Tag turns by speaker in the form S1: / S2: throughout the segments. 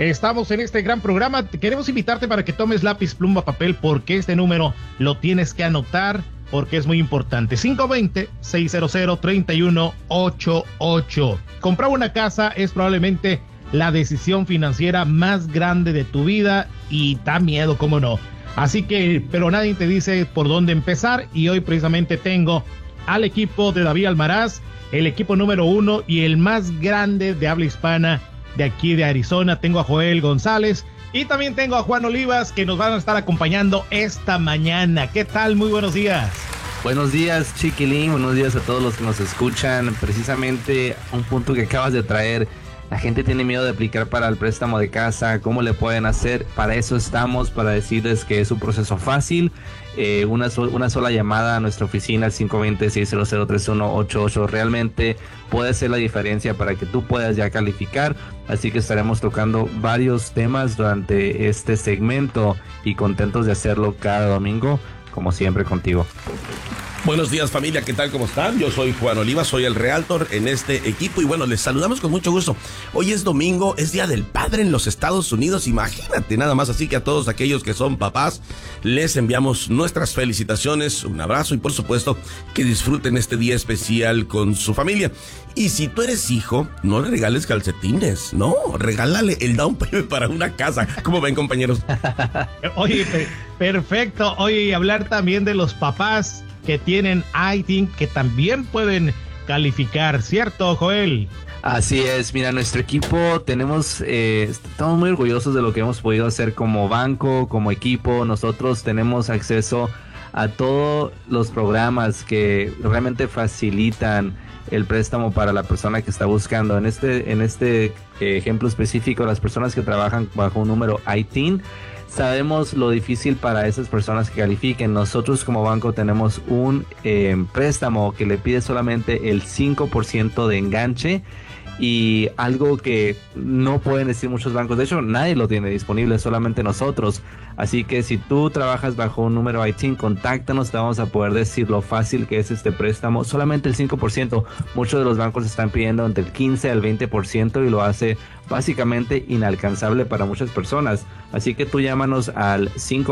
S1: Estamos en este gran programa. Queremos invitarte para que tomes lápiz, pluma, papel, porque este número lo tienes que anotar, porque es muy importante. 520-600-3188. Comprar una casa es probablemente la decisión financiera más grande de tu vida y da miedo, cómo no. Así que, pero nadie te dice por dónde empezar, y hoy precisamente tengo al equipo de David Almaraz, el equipo número 1 y el más grande de habla hispana de aquí de Arizona. Tengo a Joel González y también tengo a Juan Olivas, que nos van a estar acompañando esta mañana. ¿Qué tal? Muy buenos días.
S2: Buenos días, Chiquilín. Buenos días a todos los que nos escuchan. Precisamente un punto que acabas de traer. La gente tiene miedo de aplicar para el préstamo de casa. ¿Cómo le pueden hacer? Para eso estamos, para decirles que es un proceso fácil. Una sola llamada a nuestra oficina al 520-600-3188 realmente puede hacer la diferencia para que tú puedas ya calificar. Así que estaremos tocando varios temas durante este segmento y contentos de hacerlo cada domingo, como siempre, contigo.
S3: Buenos días, familia, ¿qué tal? ¿Cómo están? Yo soy Juan Olivas, soy el Realtor en este equipo y bueno, les saludamos con mucho gusto. Hoy es domingo, es Día del Padre en los Estados Unidos, imagínate nada más, así que a todos aquellos que son papás, les enviamos nuestras felicitaciones, un abrazo y por supuesto que disfruten este día especial con su familia. Y si tú eres hijo, no le regales calcetines, no, regálale el down payment para una casa. ¿Cómo ven, compañeros?
S1: Oye, perfecto. Oye, y hablar también de los papás que tienen ITIN, que también pueden calificar, ¿cierto, Joel?
S2: Así es, mira, nuestro equipo estamos muy orgullosos de lo que hemos podido hacer como banco, como equipo. Nosotros tenemos acceso a todos los programas que realmente facilitan el préstamo para la persona que está buscando. En este ejemplo específico, las personas que trabajan bajo un número ITIN, sabemos lo difícil para esas personas que califiquen. Nosotros como banco tenemos un préstamo que le pide solamente el 5% de enganche, y algo que no pueden decir muchos bancos, de hecho nadie lo tiene disponible, solamente nosotros. Así que si tú trabajas bajo un número ITIN, contáctanos, te vamos a poder decir lo fácil que es este préstamo. Solamente el 5%, muchos de los bancos están pidiendo entre el 15 al 20% y lo hace básicamente inalcanzable para muchas personas. Así que tú llámanos al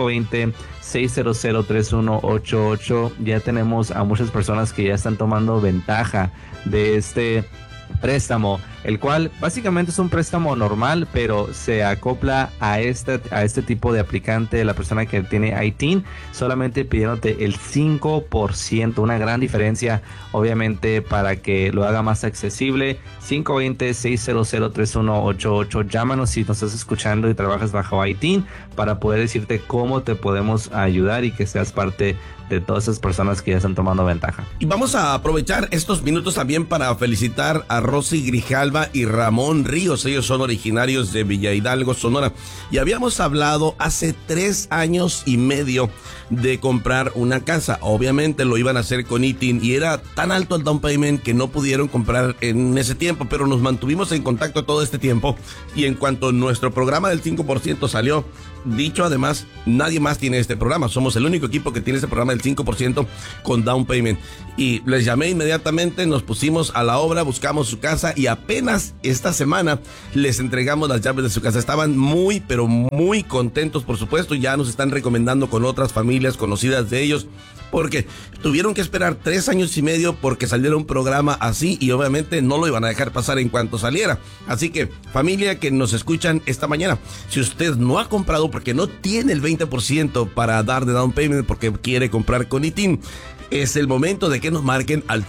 S2: 520-600-3188. Ya tenemos a muchas personas que ya están tomando ventaja de este préstamo, el cual básicamente es un préstamo normal, pero se acopla a este tipo de aplicante, la persona que tiene ITIN, solamente pidiéndote el 5%, una gran diferencia, obviamente, para que lo haga más accesible. 520-600-3188, llámanos si nos estás escuchando y trabajas bajo ITIN, para poder decirte cómo te podemos ayudar y que seas parte de todas esas personas que ya están tomando ventaja.
S3: Y vamos a aprovechar estos minutos también para felicitar a Rosy Grijalva y Ramón Ríos. Ellos son originarios de Villa Hidalgo, Sonora, y habíamos hablado hace 3 años y medio de comprar una casa. Obviamente lo iban a hacer con ITIN y era tan alto el down payment que no pudieron comprar en ese tiempo, pero nos mantuvimos en contacto todo este tiempo, y en cuanto nuestro programa del 5% salió, dicho además, nadie más tiene este programa, somos el único equipo que tiene este programa del 5% con down payment, y les llamé inmediatamente, nos pusimos a la obra, buscamos su casa y apenas esta semana les entregamos las llaves de su casa. Estaban muy, pero muy contentos, por supuesto, ya nos están recomendando con otras familias conocidas de ellos, porque tuvieron que esperar 3 años y medio porque saliera un programa así, y obviamente no lo iban a dejar pasar en cuanto saliera. Así que, familia que nos escuchan esta mañana, si usted no ha comprado porque no tiene el 20% para dar de down payment porque quiere comprar con ITIN, es el momento de que nos marquen al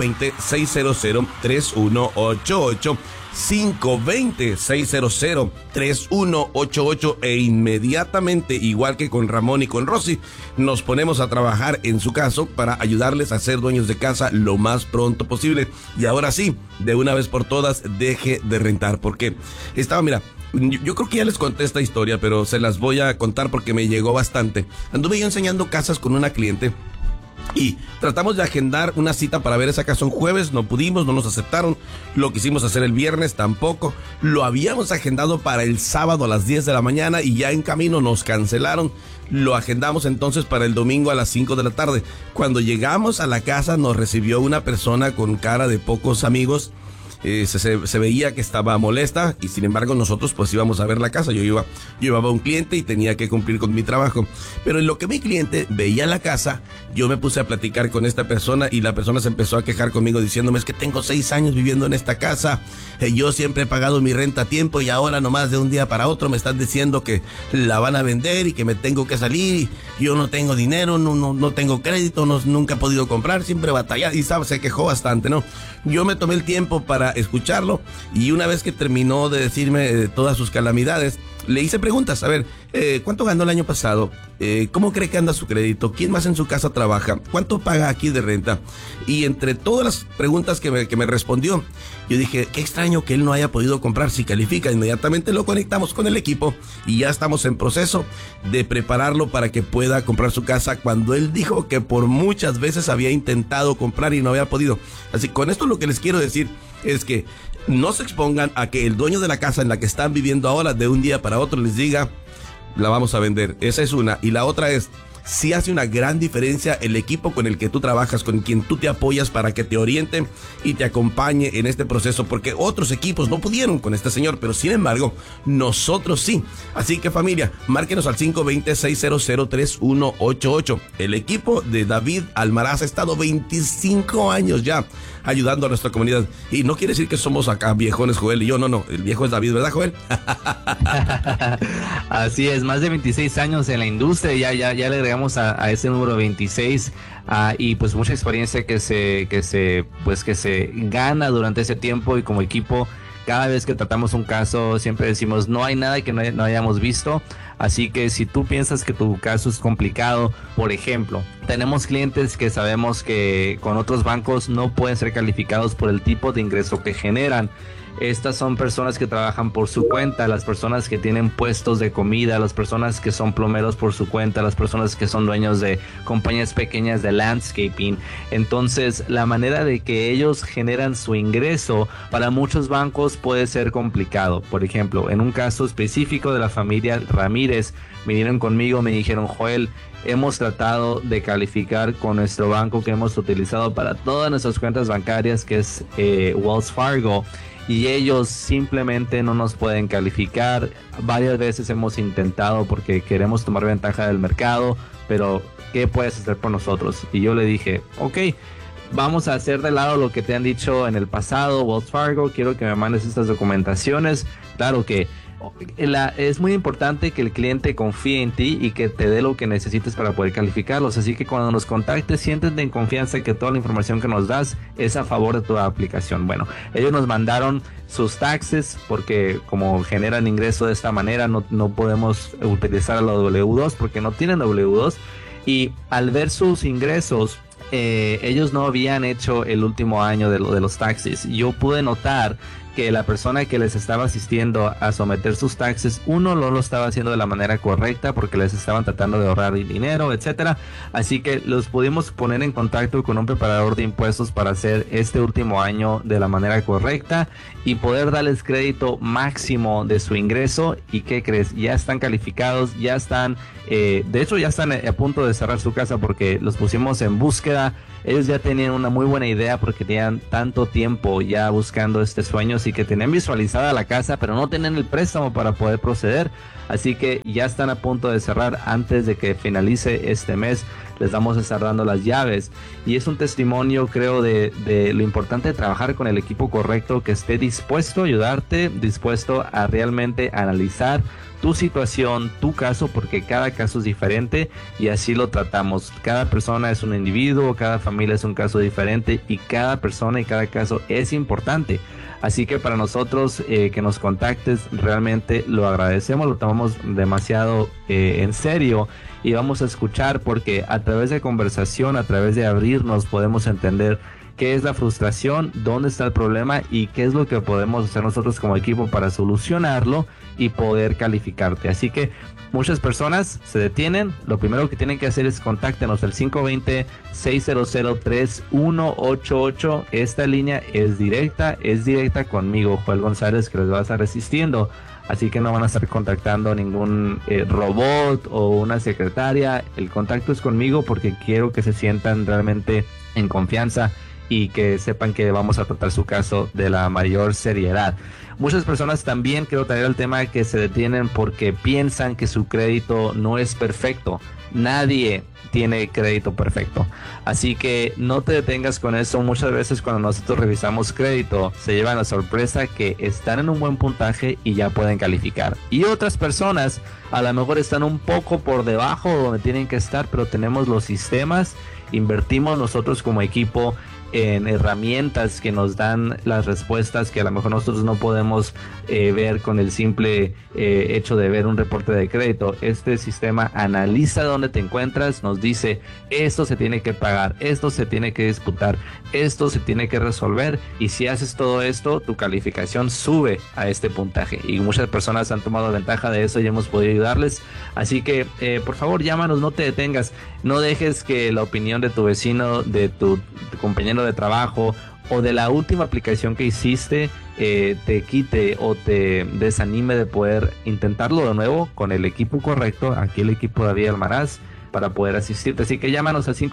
S3: 520-600-3188, 520-600-3188, e inmediatamente, igual que con Ramón y con Rosy, nos ponemos a trabajar en su caso para ayudarles a ser dueños de casa lo más pronto posible. Y ahora sí, de una vez por todas, deje de rentar, porque yo creo que ya les conté esta historia, pero se las voy a contar porque me llegó bastante. Anduve yo enseñando casas con una cliente y tratamos de agendar una cita para ver esa casa un jueves, no pudimos, no nos aceptaron. Lo quisimos hacer el viernes, tampoco. Lo habíamos agendado para el sábado a las 10 de la mañana y ya en camino nos cancelaron. Lo agendamos entonces para el domingo a las 5 de la tarde. Cuando llegamos a la casa nos recibió una persona con cara de pocos amigos se veía que estaba molesta y sin embargo nosotros pues íbamos a ver la casa. Yo llevaba un cliente y tenía que cumplir con mi trabajo. Pero en lo que mi cliente veía la casa, yo me puse a platicar con esta persona y la persona se empezó a quejar conmigo diciéndome: es que tengo 6 años viviendo en esta casa, yo siempre he pagado mi renta a tiempo y ahora nomás de un día para otro me están diciendo que la van a vender y que me tengo que salir. Yo no tengo dinero, no tengo crédito, nunca he podido comprar, siempre he batallado. Y se quejó bastante, ¿no? Yo me tomé el tiempo para escucharlo y una vez que terminó de decirme todas sus calamidades, le hice preguntas. A ver, ¿cuánto ganó el año pasado? ¿Cómo cree que anda su crédito? ¿Quién más en su casa trabaja? ¿Cuánto paga aquí de renta? Y entre todas las preguntas que me respondió, yo dije, qué extraño que él no haya podido comprar si califica. Inmediatamente lo conectamos con el equipo y ya estamos en proceso de prepararlo para que pueda comprar su casa, cuando él dijo que por muchas veces había intentado comprar y no había podido. Así, con esto lo que les quiero decir es que no se expongan a que el dueño de la casa en la que están viviendo ahora de un día para otro les diga, la vamos a vender. Esa es una. Y la otra es, sí hace una gran diferencia el equipo con el que tú trabajas, con quien tú te apoyas para que te oriente y te acompañe en este proceso, porque otros equipos no pudieron con este señor, pero sin embargo, nosotros sí. Así que familia, márquenos al 520-600-3188. El equipo de David Almaraz ha estado 25 años ya ayudando a nuestra comunidad. Y no quiere decir que somos acá viejones, Joel y yo, no, el viejo es David, ¿verdad, Joel?
S2: Así es, más de 26 años en la industria, ya le agregamos a ese número 26, y pues mucha experiencia que se gana durante ese tiempo. Y como equipo, cada vez que tratamos un caso siempre decimos, no hay nada que no hayamos visto. Así que si tú piensas que tu caso es complicado, por ejemplo, tenemos clientes que sabemos que con otros bancos no pueden ser calificados por el tipo de ingreso que generan. Estas son personas que trabajan por su cuenta, las personas que tienen puestos de comida, las personas que son plomeros por su cuenta, las personas que son dueños de compañías pequeñas de landscaping. Entonces, la manera de que ellos generan su ingreso para muchos bancos puede ser complicado. Por ejemplo, en un caso específico de la familia Ramírez, vinieron conmigo, me dijeron, Joel, hemos tratado de calificar con nuestro banco que hemos utilizado para todas nuestras cuentas bancarias, que es Wells Fargo, y ellos simplemente no nos pueden calificar. Varias veces hemos intentado porque queremos tomar ventaja del mercado, pero ¿qué puedes hacer por nosotros? Y yo le dije, ok, vamos a hacer de lado lo que te han dicho en el pasado, Wells Fargo, quiero que me mandes estas documentaciones. Claro que es muy importante que el cliente confíe en ti y que te dé lo que necesites para poder calificarlos. Así que cuando nos contactes, siéntete en confianza que toda la información que nos das es a favor de tu aplicación. Bueno, ellos nos mandaron sus taxes porque como generan ingreso de esta manera, no podemos utilizar la W2 porque no tienen W2. Y al ver sus ingresos, ellos no habían hecho el último año de los taxes. Yo pude notar que la persona que les estaba asistiendo a someter sus taxes, uno no lo estaba haciendo de la manera correcta porque les estaban tratando de ahorrar dinero, etcétera. Así que los pudimos poner en contacto con un preparador de impuestos para hacer este último año de la manera correcta y poder darles crédito máximo de su ingreso. ¿Y qué crees? Ya están calificados, ya están, de hecho ya están a punto de cerrar su casa porque los pusimos en búsqueda. Ellos ya tenían una muy buena idea porque tenían tanto tiempo ya buscando este sueño, así que tenían visualizada la casa, pero no tenían el préstamo para poder proceder. Así que ya están a punto de cerrar antes de que finalice este mes. Les vamos a estar dando las llaves y es un testimonio, creo, de lo importante de trabajar con el equipo correcto, que esté dispuesto a ayudarte, dispuesto a realmente analizar tu situación, tu caso, porque cada caso es diferente y así lo tratamos. Cada persona es un individuo, cada familia es un caso diferente y cada persona y cada caso es importante. Así que para nosotros que nos contactes, realmente lo agradecemos, lo tomamos demasiado en serio y vamos a escuchar porque a través de conversación, a través de abrirnos, podemos entender qué es la frustración, dónde está el problema y qué es lo que podemos hacer nosotros como equipo para solucionarlo y poder calificarte. Así que muchas personas se detienen. Lo primero que tienen que hacer es contáctenos al 520-600-3188. Esta línea es directa conmigo, Joel González, que les va a estar asistiendo. Así que no van a estar contactando ningún robot o una secretaria. El contacto es conmigo porque quiero que se sientan realmente en confianza y que sepan que vamos a tratar su caso de la mayor seriedad. Muchas personas también, quiero traer el tema, que se detienen porque piensan que su crédito no es perfecto. Nadie tiene crédito perfecto, así que no te detengas con eso. Muchas veces cuando nosotros revisamos crédito se llevan la sorpresa que están en un buen puntaje y ya pueden calificar, y otras personas a lo mejor están un poco por debajo de donde tienen que estar, pero tenemos los sistemas, invertimos nosotros como equipo en herramientas que nos dan las respuestas que a lo mejor nosotros no podemos ver con el simple hecho de ver un reporte de crédito. Este sistema analiza dónde te encuentras, nos dice esto se tiene que pagar, esto se tiene que disputar, esto se tiene que resolver, y si haces todo esto tu calificación sube a este puntaje, y muchas personas han tomado ventaja de eso y hemos podido ayudarles. Así que por favor llámanos, no te detengas, no dejes que la opinión de tu vecino, de tu compañero de trabajo o de la última aplicación que hiciste te quite o te desanime de poder intentarlo de nuevo con el equipo correcto. Aquí el equipo de David Almaraz para poder asistirte. Así que llámanos al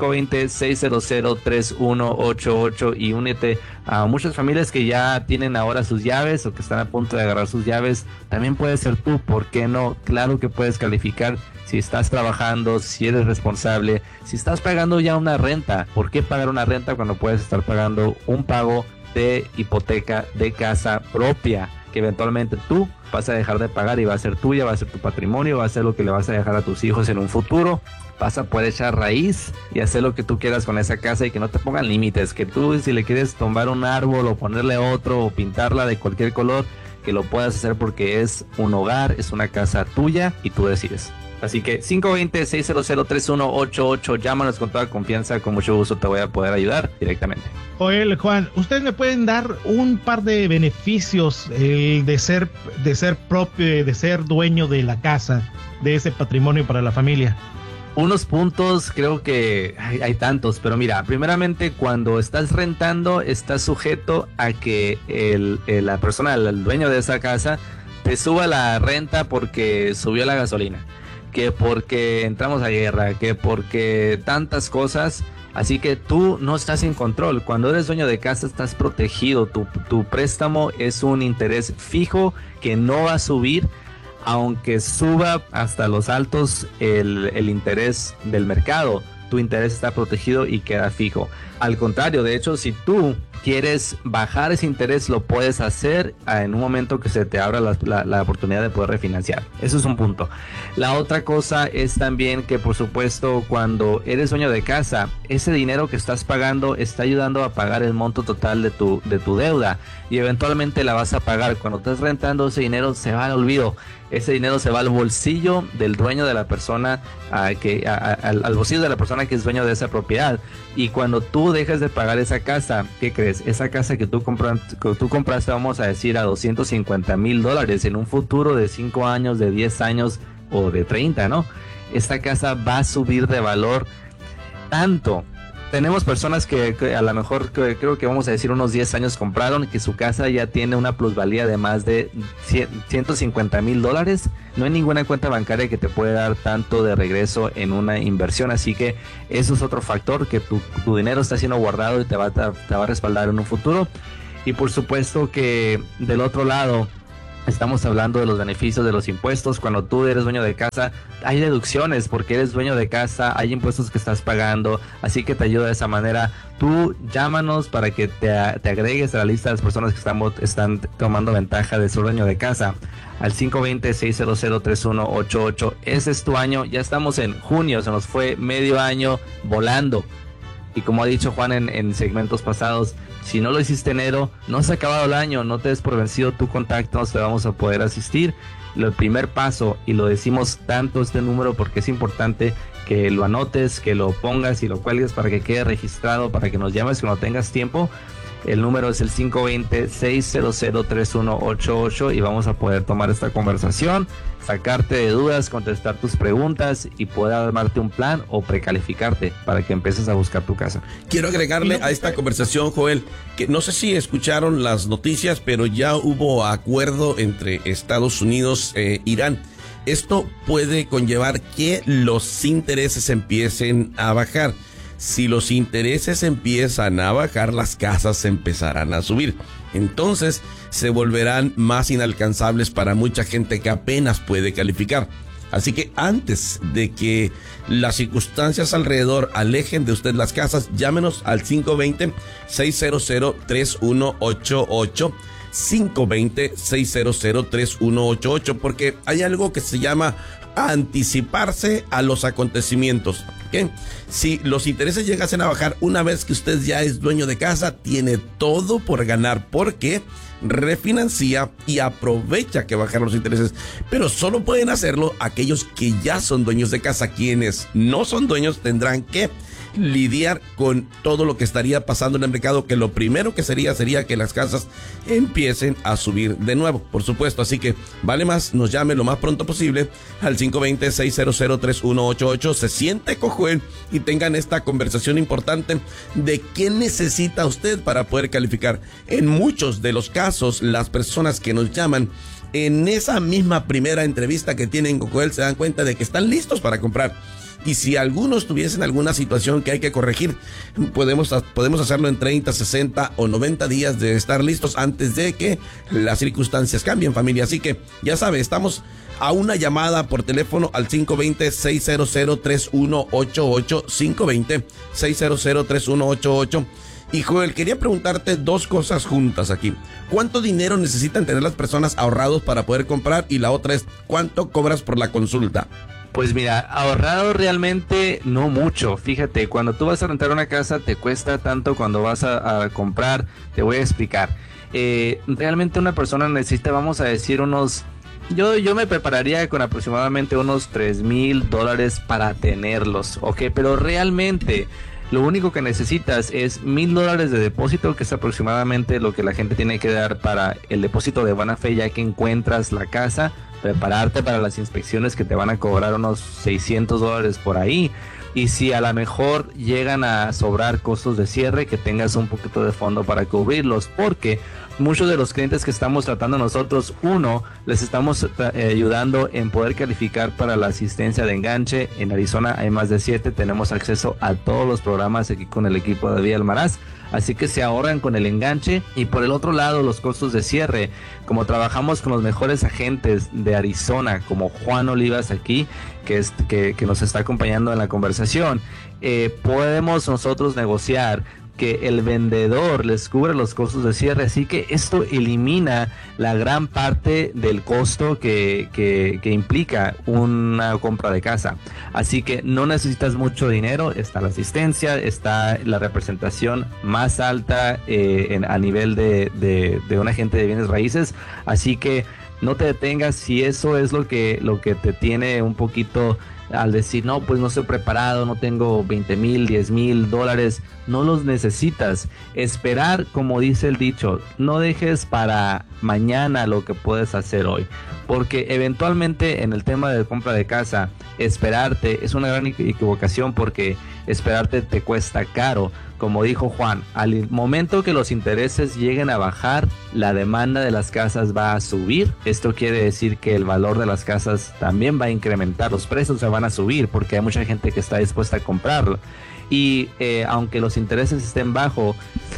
S2: 520-600-3188 y únete a muchas familias que ya tienen ahora sus llaves o que están a punto de agarrar sus llaves. También puedes ser tú, ¿por qué no? Claro que puedes calificar si estás trabajando, si eres responsable, si estás pagando ya una renta. ¿Por qué pagar una renta cuando puedes estar pagando un pago de hipoteca de casa propia, que eventualmente tú vas a dejar de pagar y va a ser tuya, va a ser tu patrimonio, va a ser lo que le vas a dejar a tus hijos en un futuro? Vas a poder echar raíz y hacer lo que tú quieras con esa casa y que no te pongan límites, que tú si le quieres tumbar un árbol o ponerle otro o pintarla de cualquier color, que lo puedas hacer porque es un hogar, es una casa tuya y tú decides. Así que 520-600-3188, llámanos con toda confianza, con mucho gusto te voy a poder ayudar directamente.
S1: Joel, Juan, ¿ustedes me pueden dar un par de beneficios de ser propio, de ser dueño de la casa, de ese patrimonio para la familia?
S2: Unos puntos, creo que hay tantos, pero mira, primeramente cuando estás rentando estás sujeto a que la persona, el dueño de esa casa, te suba la renta porque subió la gasolina, que porque entramos a guerra, que porque tantas cosas. Así que tú no estás en control. Cuando eres dueño de casa estás protegido. Tu préstamo es un interés fijo que no va a subir, aunque suba hasta los altos el interés del mercado. Tu interés está protegido y queda fijo. Al contrario, de hecho, si tú quieres bajar ese interés, lo puedes hacer en un momento que se te abra la oportunidad de poder refinanciar. Eso es un punto. La otra cosa es también que, por supuesto, cuando eres dueño de casa, ese dinero que estás pagando está ayudando a pagar el monto total de tu deuda, y eventualmente la vas a pagar. Cuando estás rentando, ese dinero se va al olvido. Ese dinero se va al bolsillo del dueño de la persona, al bolsillo de la persona que es dueño de esa propiedad. Y cuando tú dejas de pagar esa casa, ¿qué crees? Esa casa que tú compraste, vamos a decir, a $250,000 en un futuro de 5 años, de 10 años o de 30, ¿no? Esta casa va a subir de valor tanto. Tenemos personas que a lo mejor, creo que vamos a decir unos 10 años compraron, que su casa ya tiene una plusvalía de más de $150,000. No hay ninguna cuenta bancaria que te puede dar tanto de regreso en una inversión. Así que eso es otro factor, que tu dinero está siendo guardado y te va a respaldar en un futuro. Y por supuesto que del otro lado, estamos hablando de los beneficios de los impuestos. Cuando tú eres dueño de casa, hay deducciones porque eres dueño de casa, hay impuestos que estás pagando, así que te ayuda de esa manera. Tú llámanos para que te agregues a la lista de las personas que están tomando ventaja de ser dueño de casa al 520-600-3188. Ese es tu año. Ya estamos en junio, se nos fue medio año volando. Y como ha dicho Juan en segmentos pasados, si no lo hiciste enero, no se ha acabado el año, no te des por vencido, tu contacto, te vamos a poder asistir. El primer paso, y lo decimos tanto este número porque es importante que lo anotes, que lo pongas y lo cuelgues para que quede registrado, para que nos llames cuando tengas tiempo. El número es el 520-600-3188 y vamos a poder tomar esta conversación, sacarte de dudas, contestar tus preguntas y poder armarte un plan o precalificarte para que empieces a buscar tu casa.
S3: Quiero agregarle a esta conversación, Joel, que no sé si escucharon las noticias, pero ya hubo acuerdo entre Estados Unidos e Irán. Esto puede conllevar que los intereses empiecen a bajar. si los intereses empiezan a bajar, las casas empezarán a subir. Entonces se volverán más inalcanzables para mucha gente que apenas puede calificar. Así que antes de que las circunstancias alrededor alejen de usted las casas, llámenos al 520-600-3188. 520-600-3188, porque hay algo que se llama anticiparse a los acontecimientos. ¿Okay? Si los intereses llegasen a bajar una vez que usted ya es dueño de casa, tiene todo por ganar, porque refinancia y aprovecha que bajaron los intereses, pero solo pueden hacerlo aquellos que ya son dueños de casa. Quienes no son dueños tendrán que lidiar con todo lo que estaría pasando en el mercado, que lo primero que sería que las casas empiecen a subir de nuevo, por supuesto. Así que vale más, nos llame lo más pronto posible al 520-600-3188. Se siente con Joel y tengan esta conversación importante de qué necesita usted para poder calificar. En muchos de los casos, las personas que nos llaman en esa misma primera entrevista que tienen con Joel se dan cuenta de que están listos para comprar. Y si algunos tuviesen alguna situación que hay que corregir, podemos hacerlo en 30, 60 o 90 días de estar listos antes de que las circunstancias cambien, familia. Así que ya sabe, estamos a una llamada por teléfono al 520-600-3188, 520-600-3188. Y Joel, quería preguntarte dos cosas juntas aquí. ¿Cuánto dinero necesitan tener las personas ahorrados para poder comprar? Y la otra es, ¿cuánto cobras por la consulta?
S2: Pues mira, ahorrado realmente no mucho. Fíjate, cuando tú vas a rentar una casa te cuesta tanto, cuando vas a comprar, te voy a explicar. Realmente una persona necesita, vamos a decir, yo me prepararía con aproximadamente unos $3,000 para tenerlos, ¿ok? Pero realmente lo único que necesitas es $1,000 de depósito, que es aproximadamente lo que la gente tiene que dar para el depósito de buena fe, ya que encuentras la casa. Prepararte para las inspecciones, que te van a cobrar unos $600 por ahí. Y si a lo mejor llegan a sobrar costos de cierre, que tengas un poquito de fondo para cubrirlos, porque muchos de los clientes que estamos tratando nosotros, les estamos ayudando en poder calificar para la asistencia de enganche. En Arizona hay más de 7, tenemos acceso a todos los programas aquí con el equipo de David Almaraz. Así que se ahorran con el enganche. Y por el otro lado, los costos de cierre, como trabajamos con los mejores agentes de Arizona, como Juan Olivas aquí, que nos está acompañando en la conversación, podemos nosotros negociar que el vendedor les cubre los costos de cierre. Así que esto elimina la gran parte del costo que implica una compra de casa. Así que no necesitas mucho dinero. Está la asistencia, está la representación más alta a nivel de un agente de bienes raíces. Así que no te detengas si eso es lo que te tiene un poquito al decir, no, pues no estoy preparado, no tengo $20,000, $10,000, no los necesitas. Esperar, como dice el dicho, no dejes para mañana lo que puedes hacer hoy, porque eventualmente en el tema de compra de casa, esperarte es una gran equivocación, porque esperarte te cuesta caro. Como dijo Juan, al momento que los intereses lleguen a bajar, la demanda de las casas va a subir. Esto quiere decir que el valor de las casas también va a incrementar, los precios se van a subir, porque hay mucha gente que está dispuesta a comprarlo. Y aunque los intereses estén bajos,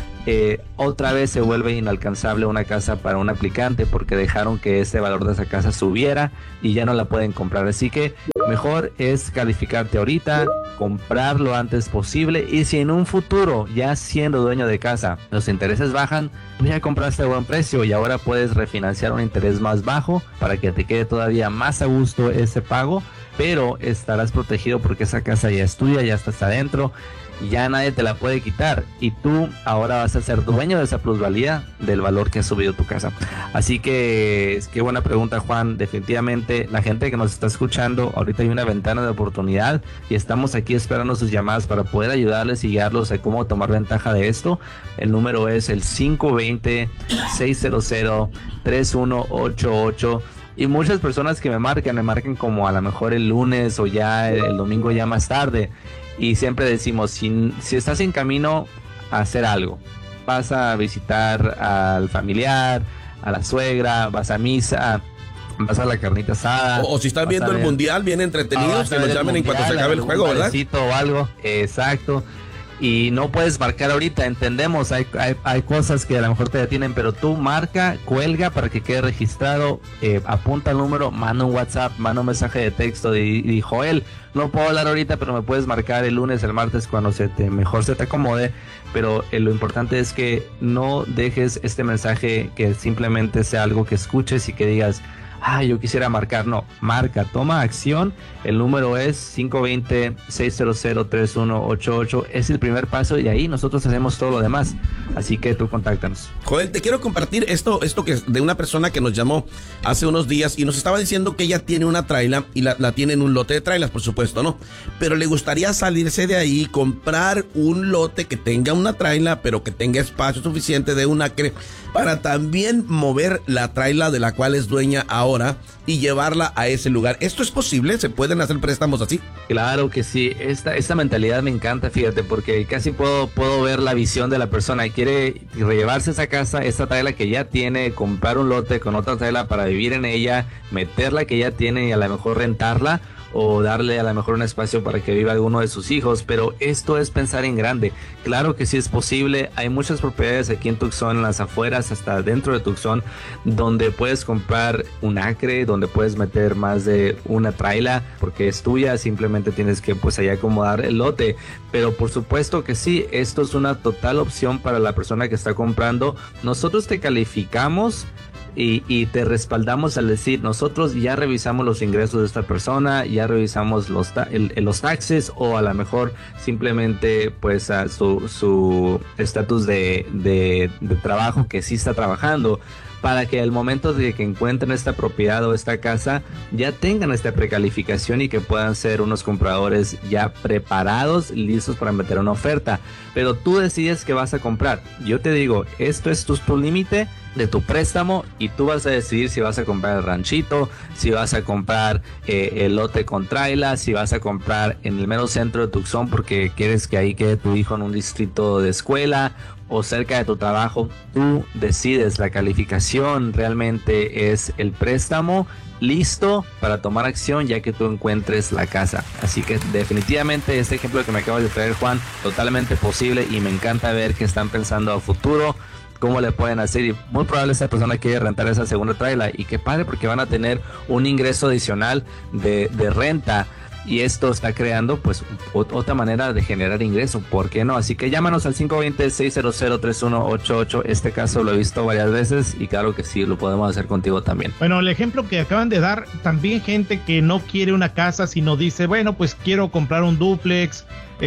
S2: otra vez se vuelve inalcanzable una casa para un aplicante, porque dejaron que ese valor de esa casa subiera y ya no la pueden comprar. Así que mejor es calificarte ahorita, comprar lo antes posible, y si en un futuro, ya siendo dueño de casa, los intereses bajan, tú ya compraste a buen precio y ahora puedes refinanciar un interés más bajo para que te quede todavía más a gusto ese pago, pero estarás protegido porque esa casa ya es tuya, ya estás adentro. Ya nadie te la puede quitar, y tú ahora vas a ser dueño de esa plusvalía del valor que ha subido tu casa. Así que qué buena pregunta, Juan. Definitivamente la gente que nos está escuchando, ahorita hay una ventana de oportunidad y estamos aquí esperando sus llamadas para poder ayudarles y guiarlos a cómo tomar ventaja de esto. El número es el 520-600-3188. Y muchas personas que me marcan como a lo mejor el lunes o ya el domingo ya más tarde. Y siempre decimos, si estás en camino a hacer algo, vas a visitar al familiar, a la suegra, vas a misa, vas a la carnita asada.
S3: O si estás viendo el mundial bien entretenidos, que nos llamen en cuanto se acabe el juego, ¿verdad?
S2: O algo, exacto. y no puedes marcar ahorita, entendemos, hay cosas que a lo mejor te detienen, pero tú marca, cuelga para que quede registrado, apunta el número, manda un WhatsApp, manda un mensaje de texto y Joel, no puedo hablar ahorita, pero me puedes marcar el lunes, el martes, cuando mejor se te acomode, pero lo importante es que no dejes este mensaje que simplemente sea algo que escuches y que digas, yo quisiera marcar. No, marca, toma acción. El número es 520-600-3188. Es el primer paso y ahí nosotros hacemos todo lo demás. Así que tú contáctanos.
S3: Joel, te quiero compartir esto que es de una persona que nos llamó hace unos días y nos estaba diciendo que ella tiene una traila y la tiene en un lote de trailas, por supuesto, ¿no? Pero le gustaría salirse de ahí, comprar un lote que tenga una traila, pero que tenga espacio suficiente de un acre para también mover la traila de la cual es dueña ahora y llevarla a ese lugar. ¿Esto es posible? ¿Se pueden hacer préstamos así?
S2: Claro que sí. Esta mentalidad me encanta, fíjate, porque casi puedo ver la visión de la persona. Quiere llevarse esa casa, esta traila que ya tiene, comprar un lote con otra traila para vivir en ella, meterla que ya tiene y a lo mejor rentarla, o darle a lo mejor un espacio para que viva alguno de sus hijos, pero esto es pensar en grande. Claro que sí es posible. Hay muchas propiedades aquí en Tucson, en las afueras, hasta dentro de Tucson, donde puedes comprar un acre, donde puedes meter más de una traila, porque es tuya, simplemente tienes que pues allá acomodar el lote. Pero por supuesto que sí, esto es una total opción para la persona que está comprando. Nosotros te calificamos y te respaldamos al decir, nosotros ya revisamos los ingresos de esta persona, ya revisamos los taxes, o a lo mejor simplemente pues su estatus de trabajo, que sí está trabajando, para que al momento de que encuentren esta propiedad o esta casa ya tengan esta precalificación y que puedan ser unos compradores ya preparados, listos para meter una oferta. Pero tú decides qué vas a comprar. Yo te digo, esto es tu límite de tu préstamo y tú vas a decidir si vas a comprar el ranchito, si vas a comprar el lote con traila, si vas a comprar en el mero centro de Tucson porque quieres que ahí quede tu hijo en un distrito de escuela o cerca de tu trabajo. Tú decides. La calificación realmente es el préstamo listo para tomar acción ya que tú encuentres la casa. Así que definitivamente este ejemplo que me acabas de traer, Juan, totalmente posible, y me encanta ver que están pensando a futuro cómo le pueden hacer, y muy probable esa persona quiere rentar esa segunda traila, y qué padre porque van a tener un ingreso adicional de renta. Y esto está creando pues otra manera de generar ingreso, ¿por qué no? Así que llámanos al 520-600-3188. Este caso lo he visto varias veces y claro que sí, lo podemos hacer contigo también.
S1: Bueno, el ejemplo que acaban de dar, también gente que no quiere una casa, sino dice, bueno, pues quiero comprar un dúplex,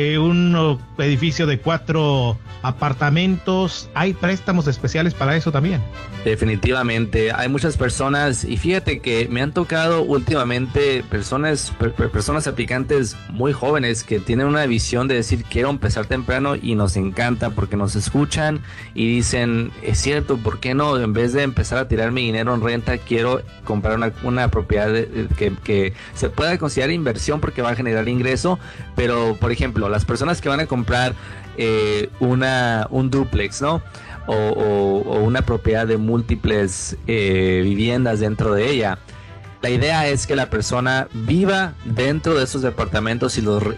S1: un edificio de 4 apartamentos. Hay préstamos especiales para eso también.
S2: Definitivamente, hay muchas personas, y fíjate que me han tocado últimamente personas aplicantes muy jóvenes que tienen una visión de decir quiero empezar temprano, y nos encanta porque nos escuchan y dicen, es cierto, ¿por qué no? En vez de empezar a tirar mi dinero en renta, quiero comprar una propiedad que se pueda considerar inversión porque va a generar ingreso. Pero por ejemplo, las personas que van a comprar un dúplex, ¿no? O una propiedad de múltiples viviendas dentro de ella. La idea es que la persona viva dentro de esos departamentos y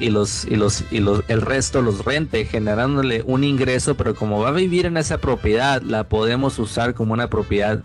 S2: el resto los rente, generándole un ingreso, pero como va a vivir en esa propiedad, la podemos usar como una propiedad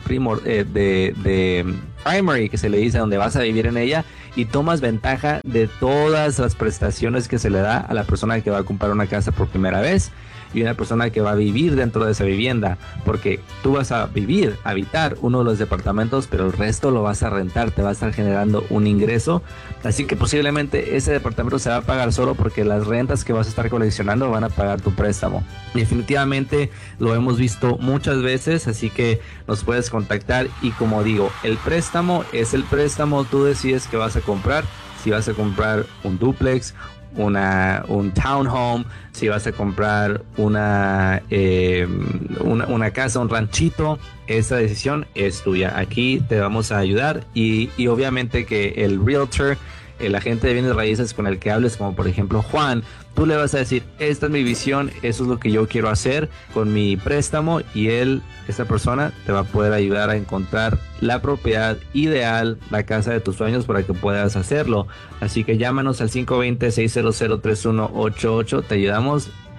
S2: de primary, que se le dice, donde vas a vivir en ella, y tomas ventaja de todas las prestaciones que se le da a la persona que va a comprar una casa por primera vez y una persona que va a vivir dentro de esa vivienda, porque tú vas a habitar uno de los departamentos, pero el resto lo vas a rentar, te va a estar generando un ingreso. Así que posiblemente ese departamento se va a pagar solo porque las rentas que vas a estar coleccionando van a pagar tu préstamo. Definitivamente lo hemos visto muchas veces, así que nos puedes contactar. Y como digo, el préstamo es el préstamo. Tú decides qué vas a comprar, si vas a comprar un dúplex, un townhome, si vas a comprar una casa, un ranchito. Esa decisión es tuya. Aquí te vamos a ayudar, y obviamente que el realtor, el agente de bienes raíces con el que hables, como por ejemplo Juan, tú le vas a decir, esta es mi visión, eso es lo que yo quiero hacer con mi préstamo, y esta persona te va a poder ayudar a encontrar la propiedad ideal, la casa de tus sueños, para que puedas hacerlo. Así que llámanos al 520-600-3188, te ayudamos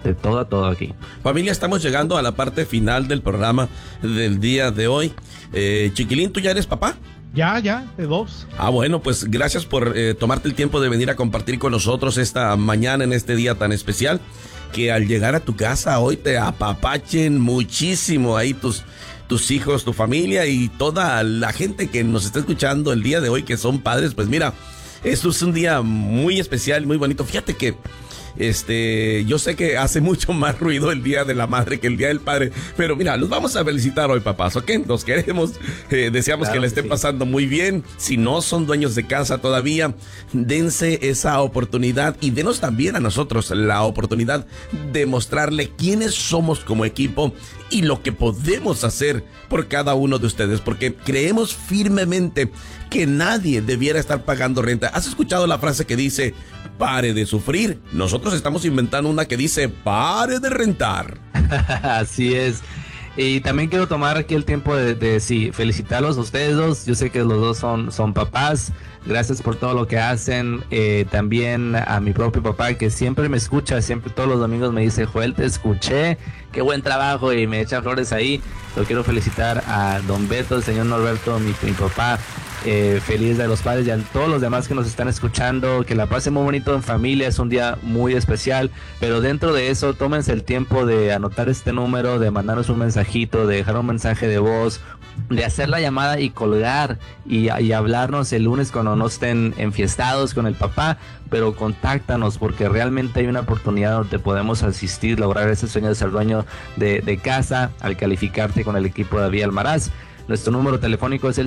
S2: de todo a todo aquí.
S3: Familia, estamos llegando a la parte final del programa del día de hoy. Chiquilín, ¿tú ya eres papá?
S1: Ya, de 2.
S3: Bueno, pues gracias por tomarte el tiempo de venir a compartir con nosotros esta mañana en este día tan especial. Que al llegar a tu casa hoy te apapachen muchísimo ahí tus hijos, tu familia y toda la gente que nos está escuchando el día de hoy, que son padres. Pues mira, esto es un día muy especial, muy bonito. Fíjate que yo sé que hace mucho más ruido el Día de la Madre que el Día del Padre, pero mira, los vamos a felicitar hoy, papás, ¿ok? Los queremos, deseamos
S2: claro
S3: que la estén pasando muy bien. Si no son dueños de casa todavía, dense esa oportunidad y denos también a nosotros la oportunidad de mostrarle quiénes somos como equipo y lo que podemos hacer por cada uno de ustedes, porque creemos firmemente que nadie debiera estar pagando renta. ¿Has escuchado la frase que dice, pare de sufrir? Nosotros estamos inventando una que dice, pare de rentar.
S2: Así es. Y también quiero tomar aquí el tiempo de felicitarlos a ustedes dos. Yo sé que los dos son papás. Gracias por todo lo que hacen. También a mi propio papá, que siempre me escucha, siempre todos los domingos me dice, Joel, te escuché, qué buen trabajo, y me echa flores ahí. Lo quiero felicitar a don Beto, el señor Norberto, mi papá. Feliz Día de los Padres, y a todos los demás que nos están escuchando, que la pasen muy bonito en familia. Es un día muy especial, pero dentro de eso tómense el tiempo de anotar este número, de mandarnos un mensajito, de dejar un mensaje de voz, de hacer la llamada y colgar y hablarnos el lunes cuando no estén enfiestados con el papá, pero contáctanos, porque realmente hay una oportunidad donde podemos asistir, lograr ese sueño de ser dueño de casa al calificarte con el equipo de David Almaraz. Nuestro número telefónico es el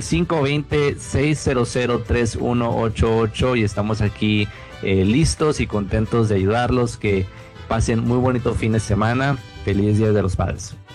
S2: 520-600-3188 y estamos aquí listos y contentos de ayudarlos. Que pasen muy bonito fin de semana. Feliz Día de los Padres.